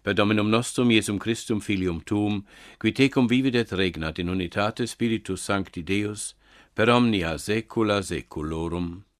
per Dominum nostrum Iesum Christum Filium Tuum, qui tecum vivit et regnat in unitate Spiritus Sancti Deus, per omnia saecula saeculorum.